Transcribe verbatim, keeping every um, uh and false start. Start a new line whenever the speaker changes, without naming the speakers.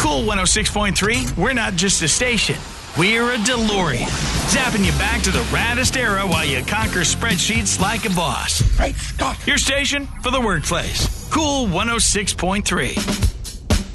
Cool one oh six point three, we're not just a station. We're a DeLorean, zapping you back to the raddest era while you conquer spreadsheets like a boss.
Great Scott!
Your station for the workplace. Cool one oh six point three.